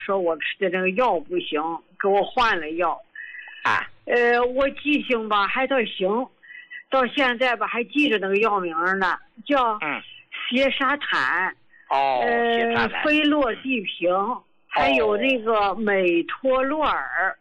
说我吃的那个药不行，给我换了药。我记性吧还倒行，到现在吧还记着那个药名呢，叫缬沙坦。菲洛地平，还有那个美托洛尔。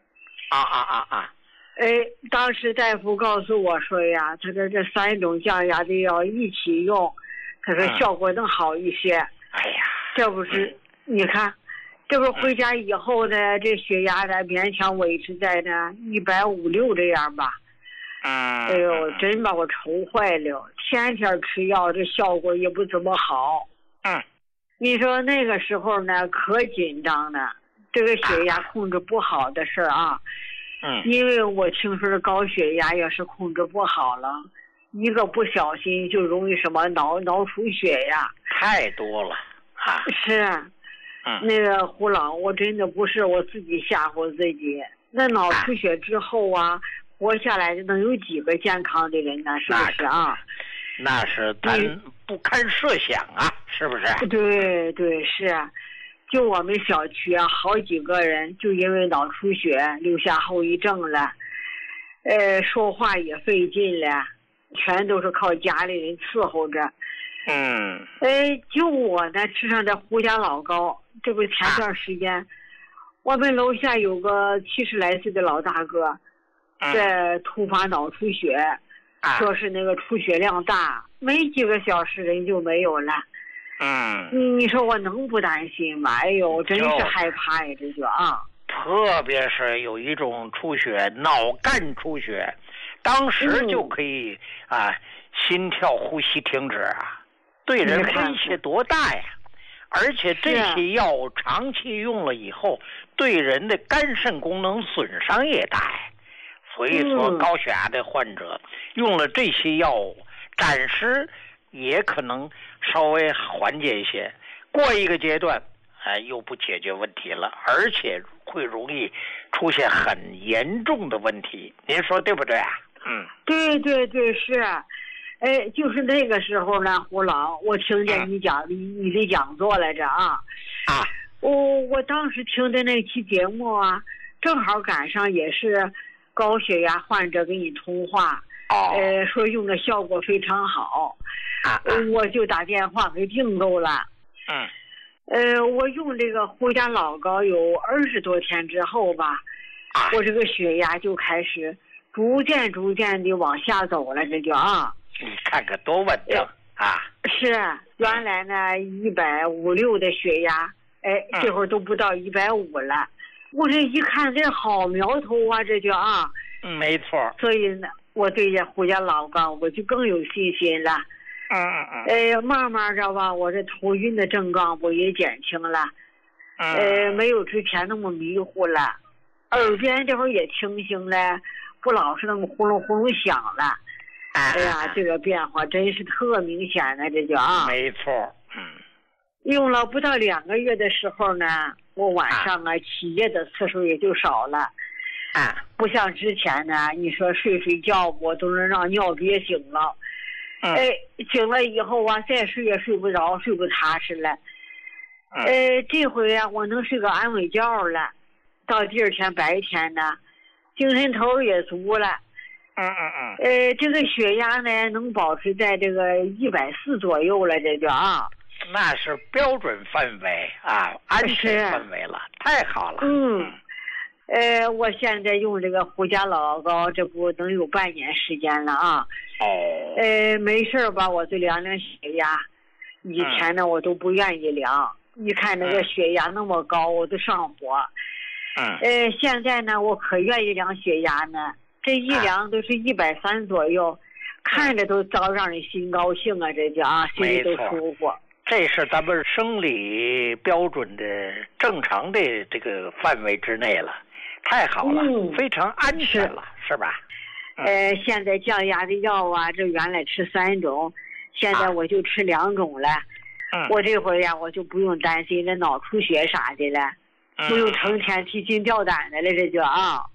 当时大夫告诉我说呀，他说这3种降压的药一起用，他说效果能好一些。这不是你看，这不是回家以后呢，这血压呢勉强维持在呢150-160这样吧。哎呦，真把我愁坏了，天天吃药，这效果也不怎么好。你说那个时候呢，可紧张了，这个血压控制不好的事啊。因为我听说这高血压要是控制不好了，一个不小心就容易什么脑出血呀， 太多了啊。 是，那个胡老，我真的不是我自己吓唬自己。那脑出血之后啊，活下来的能有几个健康的人呢？是不是啊？ 那是咱不堪设想啊，是不是？ 对，是啊。就我们小区啊，好几个人就因为脑出血留下后遗症了，说话也费劲了，全都是靠家里人伺候着。就我呢吃上这胡家老膏，这不前段时间，我们楼下有个70来岁的老大哥，这突发脑出血，说是那个出血量大，没几个小时人就没有了。你说我能不担心吗？哎呦，真是害怕呀，这就特别是有一种出血，脑干出血，当时就可以心跳呼吸停止啊，对人威胁多大呀！而且这些药长期用了以后，对人的肝肾功能损伤也大呀。所以说高血压的患者用了这些药物，暂时也可能稍微缓解一些，过一个阶段又不解决问题了，而且会容易出现很严重的问题，您说对不对啊？ 对，是。就是那个时候呢，胡老，我听见你讲你的讲座来着我当时听的那期节目啊，正好赶上也是高血压患者跟你通话，说用的效果非常好，我就打电话给订购了。我用这个胡家老膏有20多天之后吧，我这个血压就开始逐渐的往下走了，这就你看看多稳定是，原来呢150-160的血压，这会儿都不到150了。我这一看这好苗头啊，这就没错。 所以呢，我对这胡家老膏我就更有信心了。慢慢的吧，我这头晕的症状不也减轻了，没有之前那么迷糊了，耳边这会儿也清醒了，不老是那么呼隆呼隆响了。哎呀，这个变化真是特明显的，这就没错。 用了不到2个月的时候呢，我晚上起夜的次数也就少了。不像之前呢，你说睡觉我都能让尿憋醒了。醒了以后再睡也睡不着，睡不踏实了。这回我能睡个安稳觉了，到第2天白天呢，精神头也足了。这个血压呢能保持在这个140左右了，这就那是标准范围安全范围了，太好了。 我现在用这个胡家老膏，这不能有半年时间了没事吧，我就量量血压。以前呢我都不愿意量，一看那个血压那么高，我都上火。现在呢我可愿意量血压呢，这一量都是130左右，看着都早让人心高兴啊，这就心里都舒服。 这是咱们生理标准的正常的这个范围之内了，太好了，非常安全了，是吧？ 现在降压的药这原来吃3种，现在我就吃2种了。我这回我就不用担心这脑出血啥的了，不用成天提心吊胆的了，这就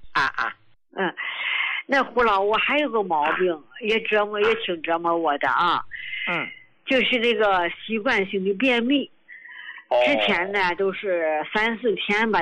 那胡老，我还有个毛病，也挺折磨我的就是这个习惯性的便秘。之前呢都是3-4天吧